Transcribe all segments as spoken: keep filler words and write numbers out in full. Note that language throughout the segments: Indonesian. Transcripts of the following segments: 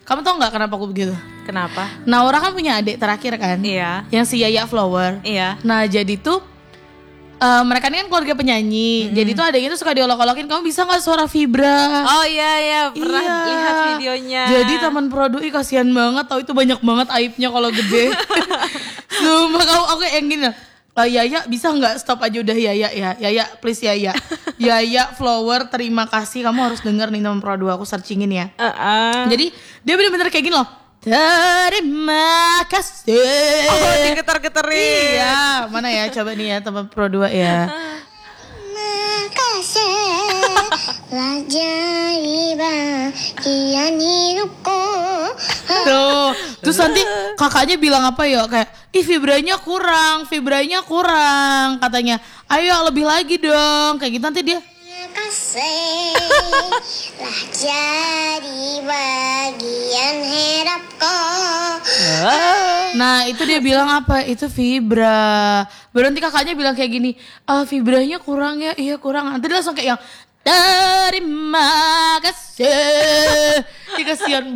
Kamu tau gak kenapa aku begitu? Kenapa? Naura kan punya adik terakhir kan? Iya. Yang si Yaya Flower. Iya. Nah jadi tuh uh, mereka ini kan keluarga penyanyi. Mm-hmm. Jadi tuh adiknya tuh suka diolok-olokin, kamu bisa gak suara Vibra? Oh iya iya, pernah iya. lihat videonya. Jadi teman produ, ih kasihan banget, tau itu banyak banget aibnya kalau gede. Sumpah kamu, aku yang gini Uh, Yaya bisa nggak stop aja udah Yaya ya Yaya please Yaya Yaya Flower terima kasih, kamu harus denger nih teman Pro dua, aku searchingin ya. uh-uh. Jadi dia bener-bener kayak gini loh, terima kasih. Oh digetar-getarin. Iya, mana ya coba nih ya teman Pro dua ya. Terima kasih Raja Iba Kian hidupku. Tuh, terus nanti kakaknya bilang apa ya, kayak ih vibranya kurang, vibranya kurang katanya. Ayo lebih lagi dong, kayak gitu nanti dia. Terima kasih lah jadi bagian hidupku. Nah itu dia bilang apa, itu vibra. Baru nanti kakaknya bilang kayak gini, ah vibranya kurang ya, iya kurang. Nanti dia langsung kayak yang terima kasih. Ih kasihan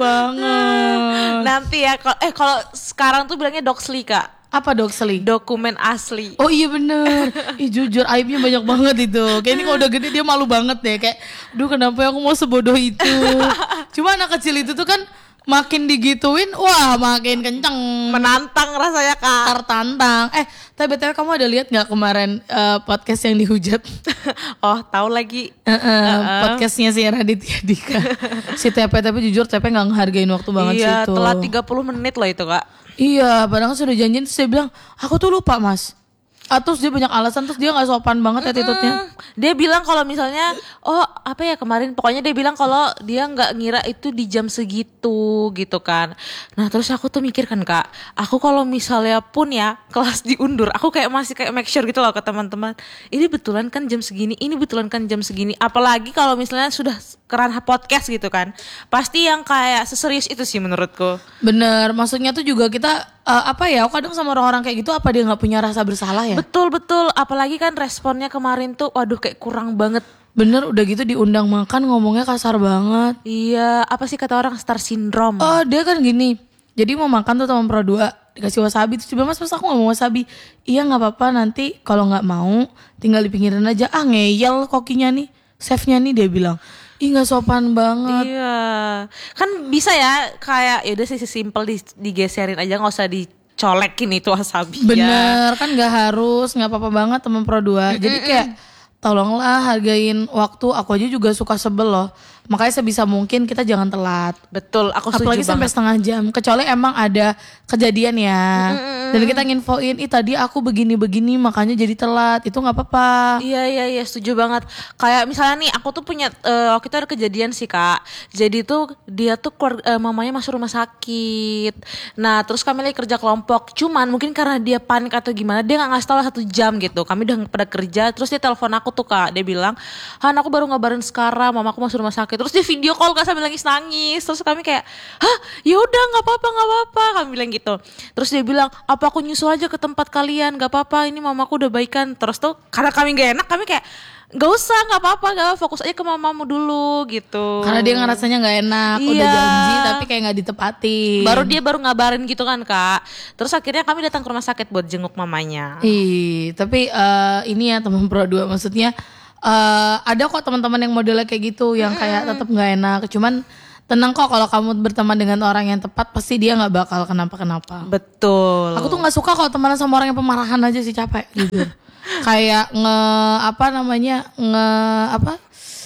banget. Nanti ya kalau eh kalau sekarang tuh bilangnya Doxley Kak. Apa Doxley? Dokumen asli. Oh iya bener. Ih jujur aibnya banyak banget itu. Kayak ini kalau udah gede dia malu banget deh. Kayak duh kenapa aku mau sebodoh itu. Cuma anak kecil itu tuh kan makin digituin, wah makin kenceng, menantang rasanya Kak. Tertantang. Eh, tapi btw kamu ada lihat nggak kemarin uh, podcast yang dihujat? Oh, tahu lagi. Uh-uh, uh-uh. Podcastnya si Raditya Dika. Si T P, tapi jujur T P nggak ngehargain waktu banget sih iya, itu. Iya, telat tiga puluh menit loh itu Kak. Iya, padahal sudah janjian, terus dia bilang, aku tuh lupa mas. Ah, terus dia banyak alasan, terus dia gak sopan banget attitude-nya. Dia bilang kalau misalnya, oh apa ya kemarin, pokoknya dia bilang kalau dia gak ngira itu di jam segitu gitu kan. Nah terus aku tuh mikir kan Kak, aku kalau misalnya pun ya kelas diundur, aku kayak masih kayak make sure gitu loh ke teman-teman. Ini betulan kan jam segini, ini betulan kan jam segini. Apalagi kalau misalnya sudah kerana podcast gitu kan, pasti yang kayak seserius itu sih menurutku. Bener, maksudnya tuh juga kita uh, apa ya, kadang sama orang-orang kayak gitu apa dia nggak punya rasa bersalah ya? Betul betul, apalagi kan responnya kemarin tuh, waduh kayak kurang banget. Bener, udah gitu diundang makan ngomongnya kasar banget. Iya, apa sih kata orang star syndrome? Oh dia kan gini, jadi mau makan tuh teman Pro dua dikasih wasabi, terus coba mas mas aku nggak mau wasabi. Iya nggak apa-apa, nanti kalau nggak mau tinggal di pinggiran aja. Ah ngeyel kokinya nih, chefnya nih, dia bilang. Ih gak sopan banget. Iya, kan bisa ya kayak yaudah sih simpel di, digeserin aja, gak usah dicolekin itu wasabi. Bener ya. Kan gak harus, gak apa-apa banget temen Pro dua. Jadi kayak tolonglah hargain waktu, aku aja juga suka sebel loh. Makanya sebisa mungkin kita jangan telat. Betul, aku setuju apalagi sampai banget. setengah jam, kecuali emang ada kejadian ya. Mm-mm. Dan kita nginfoin, ih tadi aku begini-begini makanya jadi telat, itu gak apa-apa. Iya iya iya setuju banget. Kayak misalnya nih aku tuh punya uh, waktu itu ada kejadian sih Kak. Jadi tuh dia tuh keluar, uh, mamanya masuk rumah sakit. Nah terus kami lagi kerja kelompok. Cuman mungkin karena dia panik atau gimana, dia gak ngasih tau satu jam gitu. Kami udah pada kerja, terus dia telepon aku tuh Kak. Dia bilang, Han aku baru ngabarin sekarang mama aku masuk rumah sakit. Terus dia video call Kak sambil nangis-nangis. Terus kami kayak, hah ya udah nggak apa-apa nggak apa-apa, kami bilang gitu. Terus dia bilang, apa aku nyusul aja ke tempat kalian, nggak apa-apa, ini mamaku udah baikan. Terus tuh karena kami nggak enak, kami kayak nggak usah, nggak apa-apa, nggak fokus aja ke mamamu dulu gitu. Karena dia ngerasanya nggak enak, iya. Udah janji tapi kayak nggak ditepatin. Baru dia baru ngabarin gitu kan Kak. Terus akhirnya kami datang ke rumah sakit buat jenguk mamanya. Ih, tapi uh, ini ya teman Pro dua, maksudnya uh, ada kok teman-teman yang modelnya kayak gitu, yang kayak tetap nggak enak. Cuman tenang kok, kalau kamu berteman dengan orang yang tepat pasti dia nggak bakal kenapa-kenapa. Betul. Aku tuh nggak suka kalau temenan sama orang yang pemarahan aja sih, capek jujur. Kayak nge apa namanya nge apa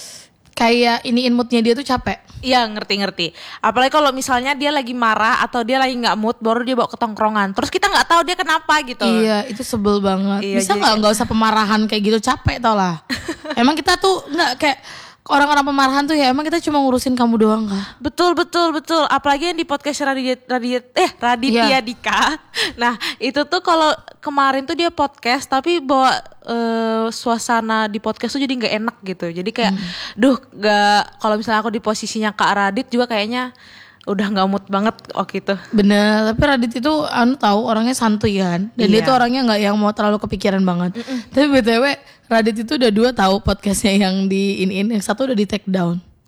kayak iniin moodnya dia tuh capek. Iya ngerti-ngerti. Apalagi kalau misalnya dia lagi marah atau dia lagi nggak mood, baru dia bawa ke tongkrongan. Terus kita nggak tahu dia kenapa gitu. Iya itu sebel banget. Iya, bisa nggak nggak usah pemarahan kayak gitu, capek tau lah. Emang kita tuh nggak kayak orang-orang pemarahan tuh ya, emang kita cuma ngurusin kamu doang kah? Betul betul betul. Apalagi yang di podcast Raditya Raditya eh Raditya Iya. Dika. Nah itu tuh kalau kemarin tuh dia podcast tapi bawa uh, suasana di podcast tuh jadi nggak enak gitu. Jadi kayak, hmm. duh nggak. Kalau misalnya aku di posisinya Kak Radit juga kayaknya udah nggak mood banget waktu itu. Bener, tapi Radit itu anu tahu orangnya santuy kan, dan Iya. dia tuh orangnya nggak yang mau terlalu kepikiran banget. Mm-mm. Tapi btw Radit itu udah dua tahu podcastnya yang di in in, yang satu udah di take down.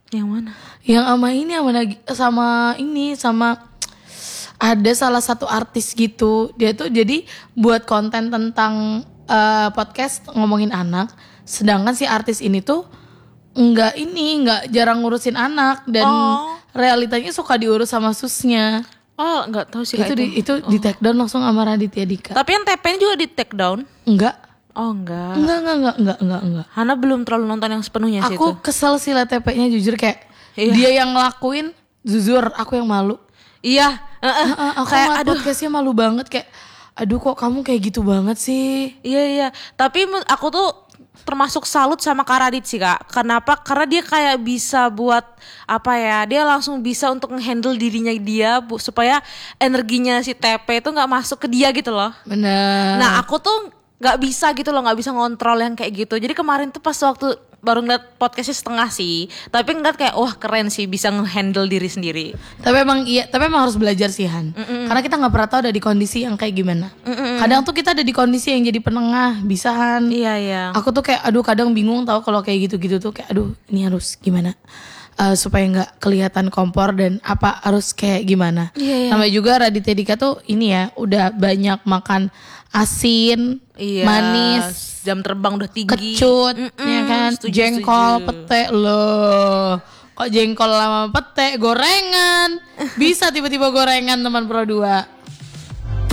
Yang mana? Yang sama ini sama Nagi- sama ini sama ada salah satu artis gitu. Dia tuh jadi buat konten tentang eh, podcast ngomongin anak. Sedangkan si artis ini tuh nggak ini nggak jarang ngurusin anak dan Oh. realitanya suka diurus sama susnya. Oh, nggak tahu sih Itu Kak di, itu di take down langsung sama Raditya Dika. Tapi yang T P ini juga di take down. Enggak. Oh, enggak. Enggak, enggak, enggak, enggak, enggak, enggak. Hana belum terlalu nonton yang sepenuhnya sih itu. Aku kesel sih liat T P-nya jujur kayak Iya. dia yang ngelakuin, jujur aku yang malu. Iya, heeh. Heeh, aku Kayak ngeliat aduh. podcastnya malu banget kayak, aduh kok kamu kayak gitu banget sih. Iya iya, tapi men- aku tuh termasuk salut sama Kak Radit sih Kak. Kenapa? Karena dia kayak bisa buat apa ya? Dia langsung bisa untuk nge-handle dirinya dia bu, supaya energinya si T P itu nggak masuk ke dia gitu loh. Bener. Nah aku tuh nggak bisa gitu loh, nggak bisa ngontrol yang kayak gitu. Jadi kemarin tuh pas waktu baru ngeliat podcastnya setengah sih, tapi ngeliat kayak wah keren sih bisa nge-handle diri sendiri. Tapi emang iya, tapi emang harus belajar sih Han. Karena kita nggak pernah tahu ada di kondisi yang kayak gimana. Kadang tuh kita ada di kondisi yang jadi penengah, bisa Han. Iya iya. Aku tuh kayak aduh kadang bingung tahu kalau kayak gitu-gitu tuh kayak aduh ini harus gimana Eh, supaya nggak kelihatan kompor dan apa harus kayak gimana. Iya, iya. Namanya juga Raditya Dika tuh ini ya udah banyak makan asin, Iya. manis, Jam terbang udah tinggi. kecut, Mm-mm, ya kan, setuju, jengkol, setuju. pete loh. Kok jengkol sama pete, gorengan, bisa tiba-tiba gorengan teman Pro dua.